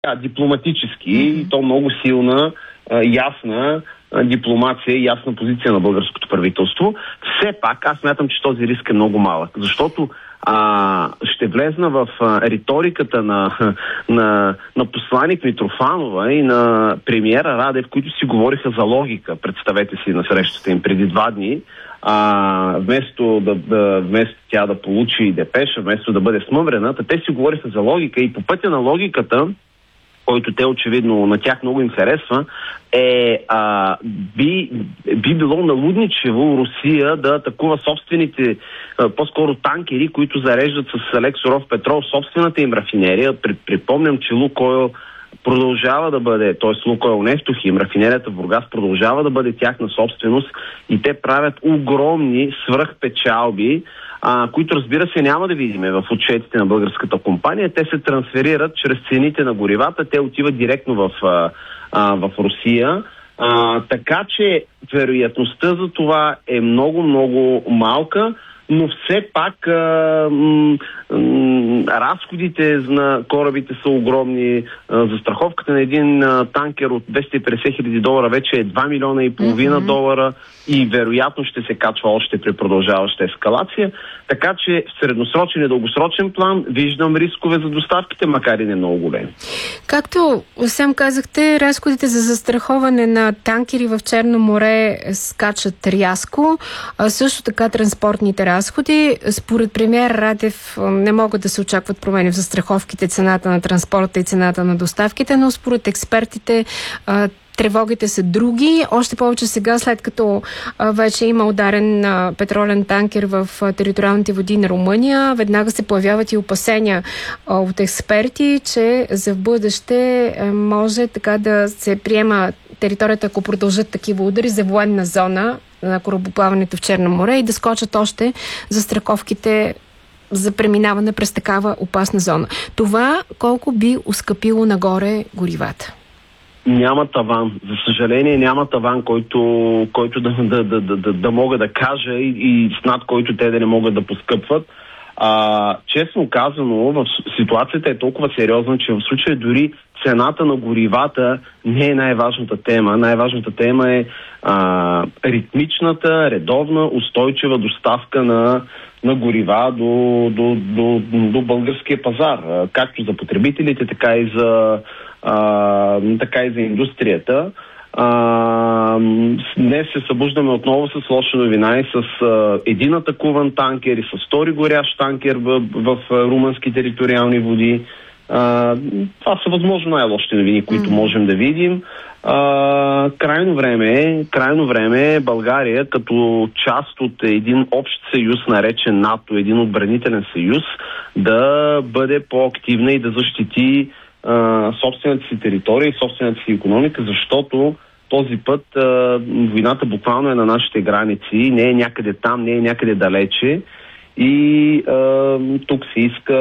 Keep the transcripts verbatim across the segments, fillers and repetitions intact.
а, дипломатически, mm-hmm. и то много силна, а, ясна а, дипломация и ясна позиция на българското правителство. Все пак аз смятам, че този риск е много малък, защото а, ще влезна в а, риториката на, на, на посланик Митрофанова и на премиера Радев, които си говориха за логика, представете си, на срещата им преди два дни. А, вместо, да, да, вместо тя да получи депеша, вместо да бъде смъмрена, те си говориха за логика и по пътя на логиката, който те очевидно на тях много им харесва, е а, би, би било налудничево Русия да атакува собствените, а, по-скоро танкери, които зареждат с лек суров петрол собствената им рафинерия. Припомням, че Лукойл продължава да бъде, т.е. Лукойл Нефтохим, рафинерията в Бургас продължава да бъде тяхна собственост и те правят огромни свръхпечалби, а, които, разбира се, няма да видиме в отчетите на българската компания. Те се трансферират чрез цените на горивата, те отиват директно в, а, а, в Русия. А, така че вероятността за това е много-много малка, но все пак а, м, м, разходите на корабите са огромни. А, застраховката на един а, танкер от двеста и петдесет хиляди долара вече е два милиона и половина mm-hmm. долара и вероятно ще се качва още при продължаваща ескалация. Така че в средносрочен и дългосрочен план виждам рискове за доставките, макар и не много големи. Както сам казахте, разходите за застраховане на танкери в Черно море скачат рязко, а също така транспортните разходи. Според премиер Радев не могат да се очакват промени в застраховките, цената на транспорта и цената на доставките, но според експертите тревогите са други. Още повече сега, след като а, вече има ударен а, петролен танкер в а, териториалните води на Румъния, веднага се появяват и опасения а, от експерти, че за в бъдеще а, може така да се приема територията, ако продължат такива удари, за военна зона на корабоплаването в Черно море и да скочат още застраховките за преминаване през такава опасна зона. Това колко би оскъпило нагоре горивата? Няма таван. За съжаление няма таван, който, който да, да, да, да, да, да мога да кажа и, и с над който те да не могат да поскъпват. А, честно казано, в ситуацията е толкова сериозна, че в случая дори цената на горивата не е най-важната тема. Най-важната тема е а, ритмичната, редовна, устойчива доставка на, на горива до, до, до, до българския пазар. Както за потребителите, така и за Uh, така и за индустрията. Uh, днес се събуждаме отново с лоша новина и с uh, един атакуван танкер и с втори горящ танкер в, в, в румънски териториални води. Uh, това са възможно най-лошите новини, които mm-hmm. можем да видим. Uh, крайно време е, крайно време е България като част от един общ съюз, наречен НАТО, един отбранителен съюз, да бъде по-активна и да защити Uh, собствената си територия и собствената си икономика, защото този път uh, войната буквално е на нашите граници, не е някъде там, не е някъде далече и uh, тук се иска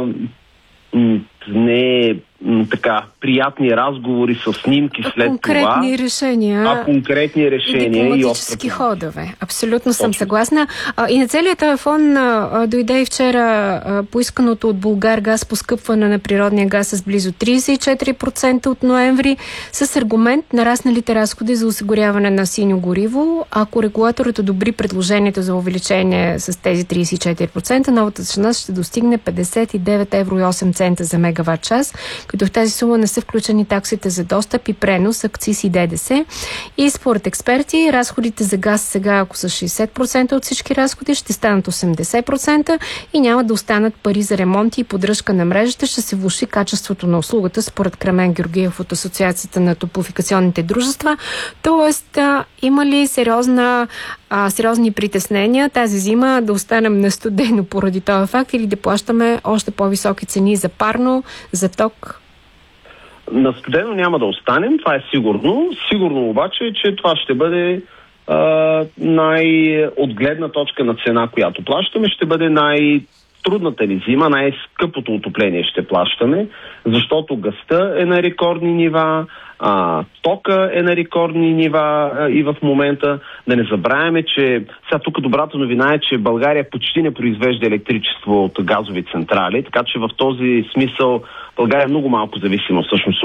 м- не м- така приятни разговори с снимки а след конкретни това, решения, а конкретни решения и дипломатически и ходове. Абсолютно съм Точно. съгласна. А, и на целият телефон а, дойде и вчера а, поисканото от Булгаргаз поскъпване на природния газ с близо тридесет и четири процента от ноември с аргумент нарасналите разходи за осигуряване на синьо гориво. Ако регулаторът одобри предложението за увеличение с тези тридесет и четири процента, новата цена ще достигне петдесет и девет евро и осем цента за мегаватт час, като в тази сума не са включени таксите за достъп и пренос, акциз и ДДС. И според експерти, разходите за газ сега, ако са шейсет процента от всички разходи, ще станат осемдесет процента и няма да останат пари за ремонти и поддръжка на мрежата. Ще се влоши качеството на услугата, според Кремен Георгиев от Асоциацията на топлофикационните дружества. Тоест, а, има ли сериозна, а, сериозни притеснения тази зима да останем на студено поради този факт или да плащаме още по-високи цени за парно, за ток? На студено няма да останем, това е сигурно. Сигурно обаче, че това ще бъде а, най- от гледна точка на цена, която плащаме, ще бъде най- най-трудната ни зима, най-скъпото отопление ще плащаме, защото газта е на рекордни нива, а, тока е на рекордни нива а, и в момента. Да не забравяме, че сега тук добрата новина е, че България почти не произвежда електричество от газови централи, така че в този смисъл България е много малко зависима всъщност